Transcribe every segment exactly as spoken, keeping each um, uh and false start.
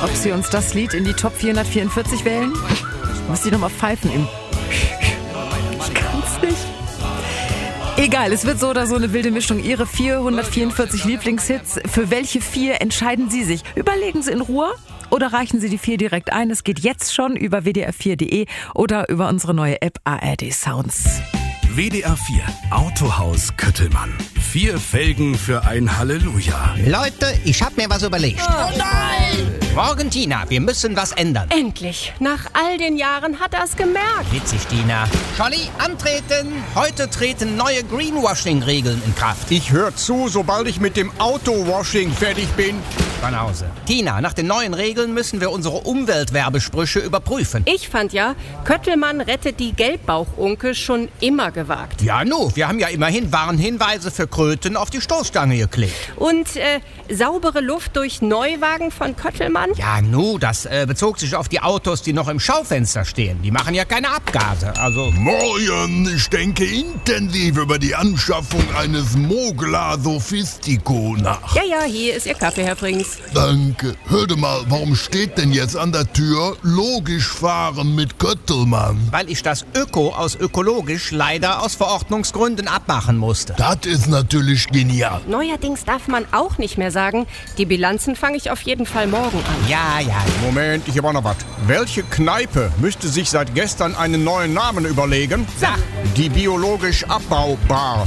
ob Sie uns das Lied in die Top vierhundertvierundvierzig wählen? Muss ich nochmal pfeifen im... Ich kann's nicht. Egal, es wird so oder so eine wilde Mischung. Ihre vierhundertvierundvierzig Lieblingshits. Für welche vier entscheiden Sie sich? Überlegen Sie in Ruhe oder reichen Sie die vier direkt ein. Es geht jetzt schon über w d r vier punkt d e oder über unsere neue App A R D Sounds. W D R vier Autohaus Köttelmann. Vier Felgen für ein Halleluja. Leute, ich hab mir was überlegt. Oh nein! Morgen, Tina, wir müssen was ändern. Endlich. Nach all den Jahren hat er es gemerkt. Witzig, Tina. Scholli, antreten. Heute treten neue Greenwashing-Regeln in Kraft. Ich höre zu, sobald ich mit dem Autowashing fertig bin. Von Hause. Tina, nach den neuen Regeln müssen wir unsere Umweltwerbesprüche überprüfen. Ich fand ja, Köttelmann rettet die Gelbbauchunke schon immer gewagt. Ja, nu, wir haben ja immerhin Warnhinweise für Kröten auf die Stoßstange geklebt. Und äh, saubere Luft durch Neuwagen von Köttelmann? Ja, nu, das äh, bezog sich auf die Autos, die noch im Schaufenster stehen. Die machen ja keine Abgase, also... Morgen, ich denke intensiv über die Anschaffung eines Mogla Sophistico nach. Ja, ja, hier ist Ihr Kaffee, Herr Frings. Danke. Hörte mal, warum steht denn jetzt an der Tür logisch fahren mit Köttelmann? Weil ich das Öko aus ökologisch leider aus Verordnungsgründen abmachen musste. Das ist natürlich genial. Neuerdings darf man auch nicht mehr sagen, die Bilanzen fange ich auf jeden Fall morgen an. Ja, ja. Moment, ich habe auch noch was. Welche Kneipe müsste sich seit gestern einen neuen Namen überlegen? Sag. Die biologisch Abbaubar.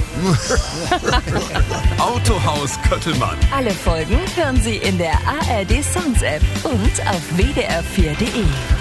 Autohaus Köttelmann. Alle Folgen hören Sie in der A R D Sounds App und auf w d r vier punkt d e.